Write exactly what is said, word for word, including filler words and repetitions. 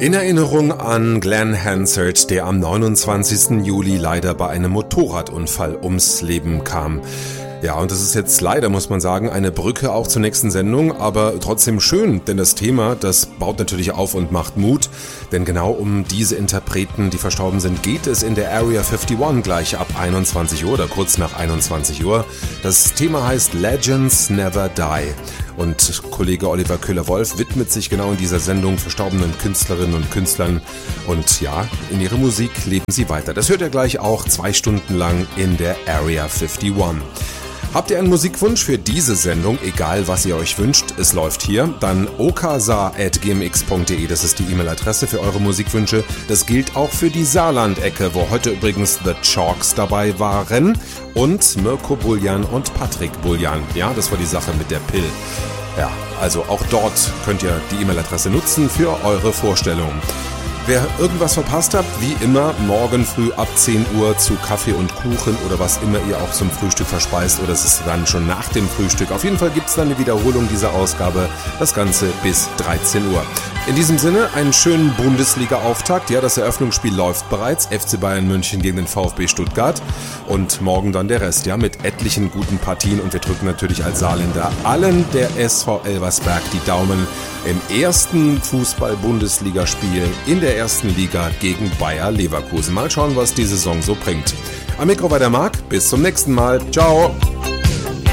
In Erinnerung an Glenn Hansard, der am neunundzwanzigsten Juli leider bei einem Motorradunfall ums Leben kam. Ja, und das ist jetzt leider, muss man sagen, eine Brücke auch zur nächsten Sendung, aber trotzdem schön, denn das Thema, das baut natürlich auf und macht Mut, denn genau um diese Interpreten, die verstorben sind, geht es in der Area einundfünfzig gleich ab einundzwanzig Uhr oder kurz nach einundzwanzig Uhr. Das Thema heißt Legends Never Die und Kollege Oliver Köhler-Wolf widmet sich genau in dieser Sendung verstorbenen Künstlerinnen und Künstlern und ja, in ihrer Musik leben sie weiter. Das hört ihr gleich auch zwei Stunden lang in der Area einundfünfzig. Habt ihr einen Musikwunsch für diese Sendung, egal was ihr euch wünscht, es läuft hier, dann okasa at g m x punkt d e, das ist die E-Mail-Adresse für eure Musikwünsche. Das gilt auch für die Saarland-Ecke, wo heute übrigens The Chalks dabei waren und Mirko Buljan und Patrick Buljan. Ja, das war die Sache mit der Pill. Ja, also auch dort könnt ihr die E-Mail-Adresse nutzen für eure Vorstellungen. Wer irgendwas verpasst habt, wie immer, morgen früh ab zehn Uhr zu Kaffee und Kuchen oder was immer ihr auch zum Frühstück verspeist oder es ist dann schon nach dem Frühstück. Auf jeden Fall gibt es dann eine Wiederholung dieser Ausgabe, das Ganze bis dreizehn Uhr. In diesem Sinne einen schönen Bundesliga-Auftakt. Ja, das Eröffnungsspiel läuft bereits. F C Bayern München gegen den VfB Stuttgart. Und morgen dann der Rest, ja, mit etlichen guten Partien. Und wir drücken natürlich als Saarländer allen der S V Elversberg die Daumen im ersten Fußball-Bundesligaspiel in der ersten Liga gegen Bayer Leverkusen. Mal schauen, was die Saison so bringt. Am Mikro war der Marc. Bis zum nächsten Mal. Ciao.